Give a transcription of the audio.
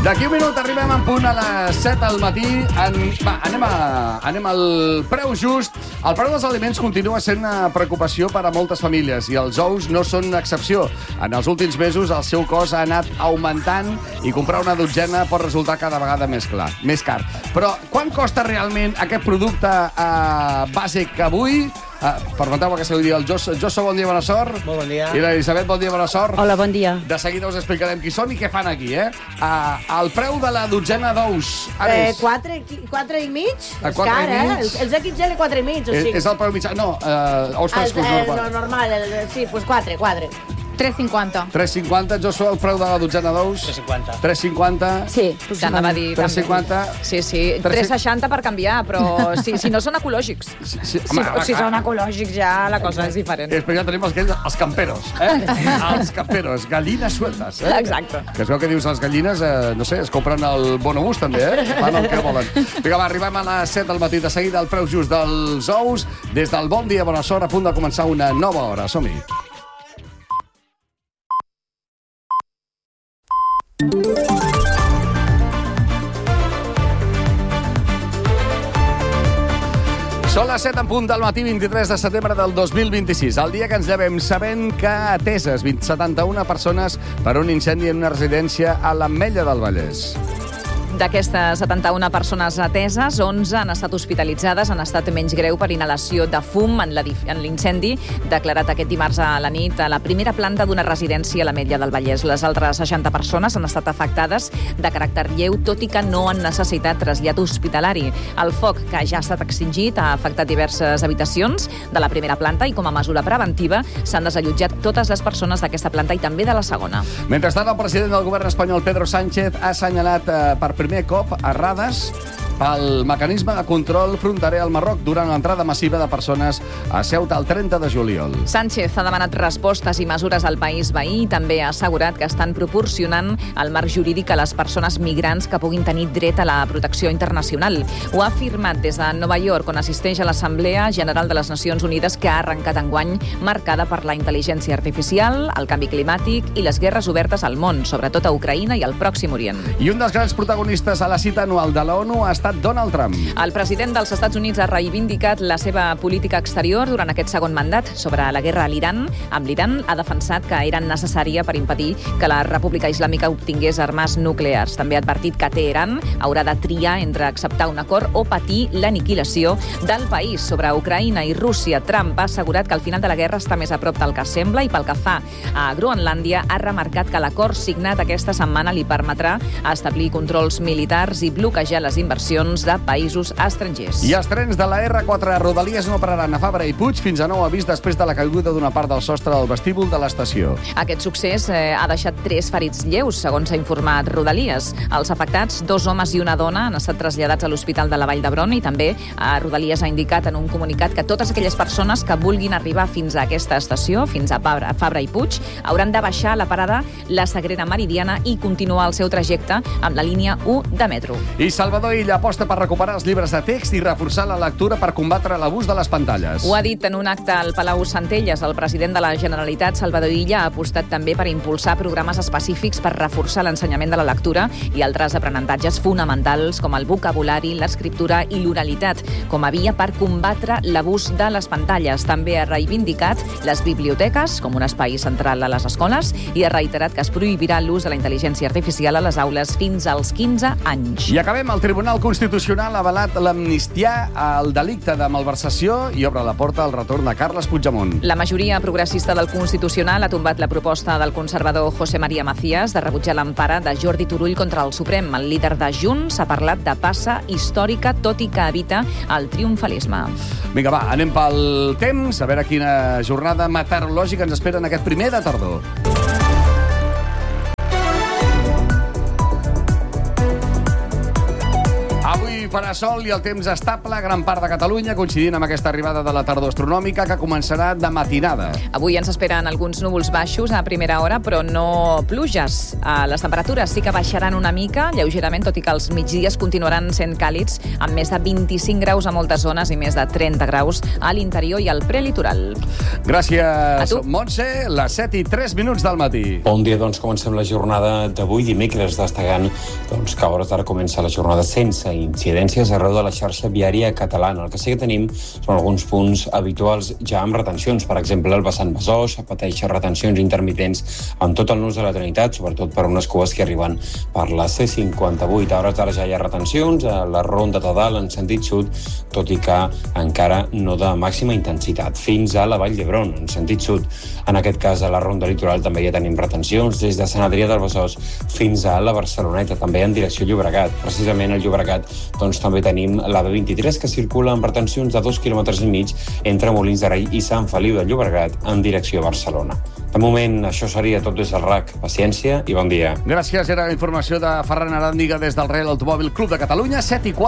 D'aquí un minut arribem en punt a les 7 del matí. Anem al preu just. El preu dels aliments continua sent una preocupació per a moltes famílies i els ous no són una excepció. En els últims mesos el seu cost ha anat augmentant i comprar una dotzena pot resultar cada vegada més car. Però quan costa realment aquest producte bàsic que avui? Permeteu que saludi el Josso, bon dia, bona sort. Molt bon dia. I l'Elisabet, bon dia, bona sort. Hola, bon dia. De seguida us explicarem qui són i què fan aquí, el preu de la dotzena d'ous. 4 i mig? És Quatre car, i mig? Els XL 4 i mig, o sigui... És el preu mitjà? No, ous frescos normal. Normal, sí, doncs 4. 3,50. 3,50, Josso, el preu de la dotzena d'ous? 3,50. 3,50? Sí, t'anava a dir... 3,50? Sí, 3,60 per canviar, però si no són ecològics. Si són ecològics ja la cosa és diferent. És perquè ja tenim els camperos, Els camperos, gallines sueltes, Exacte. Que es veu que dius les gallines, no sé, es compren el bonobús també, Fan el que volen. Vinga, va, arribem a les 7 del matí. De seguida el preu just dels ous. Des del Bon Dia, Bona Sort, a punt de començar una nova hora. Som-hi. Són les 7 en punt del matí, 23 de setembre del 2026. El dia que ens llevem sabent que ateses 71 persones per un incendi en una residència a l'Ametlla del Vallès. D'aquestes 71 persones ateses, 11 han estat hospitalitzades en estat menys greu per inhalació de fum en l'incendi declarat aquest dimarts a la nit a la primera planta d'una residència a l'Ametlla del Vallès. Les altres 60 persones han estat afectades de caràcter lleu, tot i que no han necessitat trasllat hospitalari. El foc, que ja ha estat extingit, ha afectat diverses habitacions de la primera planta i, com a mesura preventiva, s'han desallotjat totes les persones d'aquesta planta i també de la segona. Mentrestant, el president del govern espanyol, Pedro Sánchez, ha assenyalat per primer cop errades pel mecanisme de control fronterer al Marroc durant l'entrada massiva de persones a Ceuta el 30 de juliol. Sánchez ha demanat respostes i mesures al país veí i també ha assegurat que estan proporcionant el marc jurídic a les persones migrants que puguin tenir dret a la protecció internacional. Ho ha afirmat des de Nova York, on assisteix a l'Assemblea General de les Nacions Unides, que ha arrencat enguany marcada per la intel·ligència artificial, el canvi climàtic i les guerres obertes al món, sobretot a Ucraïna i al Pròxim Orient. I un dels grans protagonistes a la cita anual de l'ONU ha estat Donald Trump. El president dels Estats Units ha reivindicat la seva política exterior durant aquest segon mandat sobre la guerra a l'Iran. Amb l'Iran ha defensat que era necessària per impedir que la República Islàmica obtingués armes nuclears. També ha advertit que Teheran haurà de triar entre acceptar un acord o patir l'aniquilació del país. Sobre Ucraïna i Rússia, Trump ha assegurat que el final de la guerra està més a prop del que sembla i pel que fa a Groenlàndia ha remarcat que l'acord signat aquesta setmana li permetrà establir controls militars i bloquejar les inversions de països estrangers. I els trens de la R4 Rodalies no pararan a Fabra i Puig fins a nou avís després de la caiguda d'una part del sostre del vestíbul de l'estació. Aquest succés ha deixat 3 ferits lleus, segons ha informat Rodalies. Els afectats, 2 homes i una dona, han estat traslladats a l'Hospital de la Vall d'Hebron i també Rodalies ha indicat en un comunicat que totes aquelles persones que vulguin arribar fins a aquesta estació, fins a Fabra i Puig, hauran de baixar a la parada La Sagrera Meridiana i continuar el seu trajecte amb la línia 1 de metro. I Salvador Illa aposta per recuperar els llibres de text i reforçar la lectura per combatre l'abús de les pantalles. Ho ha dit en un acte al Palau Centelles. El president de la Generalitat, Salvador Illa, ha apostat també per impulsar programes específics per reforçar l'ensenyament de la lectura i altres aprenentatges fonamentals com el vocabulari, l'escriptura i l'oralitat, com a via per combatre l'abús de les pantalles. També ha reivindicat les biblioteques com un espai central a les escoles i ha reiterat que es prohibirà l'ús de la intel·ligència artificial a les aules fins als 15 anys. I acabem. El Tribunal Constitucional ha avalat l'amnistia al delicte de malversació i obre la porta al retorn de Carles Puigdemont. La majoria progressista del Constitucional ha tombat la proposta del conservador José María Macías de rebutjar l'empara de Jordi Turull contra el Suprem. El líder de Junts ha parlat de passa històrica, tot i que evita el triomfalisme. Vinga, va, anem pel temps, a veure quina jornada meteorològica ens espera en aquest primer de tardor. farà sol i el temps estable a gran part de Catalunya, coincidint amb aquesta arribada de la tardor astronòmica que començarà de matinada. Avui ens esperen alguns núvols baixos a primera hora, però no pluges. Les temperatures sí que baixaran una mica, lleugerament, tot i que els migdies continuaran sent càlids, amb més de 25 graus a moltes zones i més de 30 graus a l'interior i al prelitoral. Gràcies, Montse. Les 7:03 del matí. Bon dia, doncs comencem la jornada d'avui, dimecres, destacant que a hores d'ara comença la jornada sense incidències arreu de la xarxa viària catalana. El que sí que tenim són alguns punts habituals ja amb retencions. Per exemple, el vessant Besòs pateix retencions intermitents en tot el nus de la Trinitat, sobretot per unes cues que arriben per la C58. A hores d'ara ja hi ha retencions a la Ronda de Dalt en sentit sud, tot i que encara no de màxima intensitat, fins a la Vall d'Hebron en sentit sud. En aquest cas, a la Ronda Litoral també ja tenim retencions des de Sant Adrià del Besòs fins a la Barceloneta, també en direcció Llobregat. Precisament al Llobregat també tenim la B23 que circula amb retencions de 2,5 km entre Molins de Rei i Sant Feliu de Llobregat en direcció Barcelona. De moment, això seria tot des del RAC. Paciència i bon dia. Gràcies. Era la informació de Ferran Arándiga des del Real Automòbil Club de Catalunya. 7:04.